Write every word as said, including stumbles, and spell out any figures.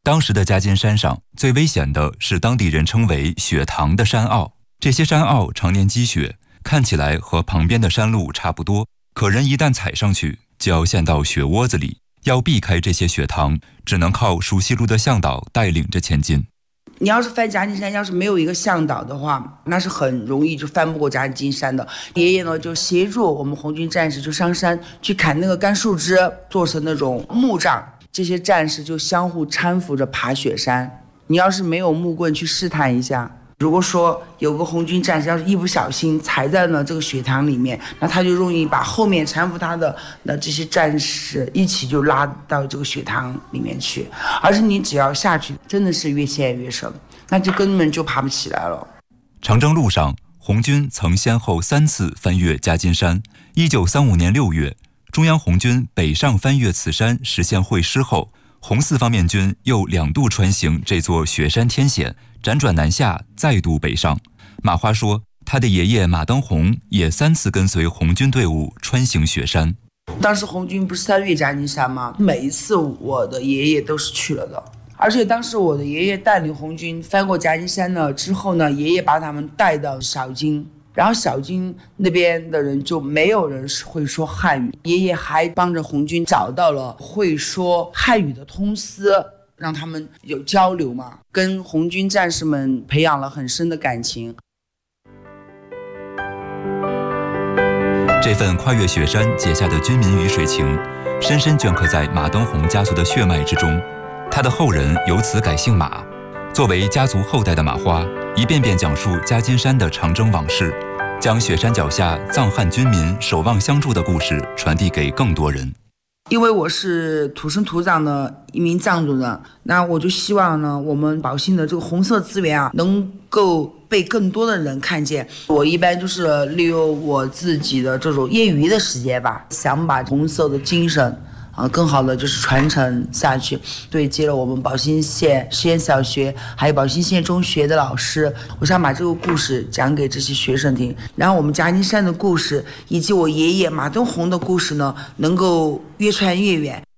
当时的夹金山上最危险的是当地人称为雪塘的山坳，这些山坳常年积雪，看起来和旁边的山路差不多，可人一旦踩上去就要陷到雪窝子里，要避开这些雪塘，只能靠熟悉路的向导带领着前进。 你要是翻夹金山，要是没有一个向导的话，那是很容易就翻不过夹金山的。爷爷呢就协助我们红军战士就上山去砍那个干树枝，做成那种木杖，这些战士就相互搀扶着爬雪山。你要是没有木棍去试探一下，如果说有个红军战士要是一不小心踩在了这个雪塘里面，那他就容易把后面搀扶他的那这些战士一起就拉到这个雪塘里面去，而且你只要下去真的是越陷越深，那就根本就爬不起来了。 长征路上，红军曾先后三次翻越夹金山。一九三五年六月，中央红军北上翻越此山实现会师后，红四方面军又两度穿行这座雪山天险，辗转南下，再度北上。马花说，他的爷爷马登洪也三次跟随红军队伍穿行雪山。 当时红军不是三越夹金山吗？每一次我的爷爷都是去了的，而且当时我的爷爷带领红军翻过夹金山呢之后呢，爷爷把他们带到小金，然后小金那边的人就没有人会说汉语，爷爷还帮着红军找到了会说汉语的通司，让他们有交流嘛，跟红军战士们培养了很深的感情。 这份跨越雪山结下的军民鱼水情，深深镌刻在马登洪家族的血脉之中。他的后人由此改姓马。作为家族后代的马花，一遍遍讲述夹金山的长征往事，将雪山脚下藏汉军民守望相助的故事传递给更多人。 因为我是土生土长的一名藏族人，那我就希望呢，我们宝兴的这个红色资源啊，能够被更多的人看见。我一般就是利用我自己的这种业余的时间吧，想把红色的精神啊，更好的就是传承下去。对接了我们宝兴县实验小学还有宝兴县中学的老师，我想把这个故事讲给这些学生听，然后我们夹金山的故事以及我爷爷马登洪的故事呢，能够越传越远。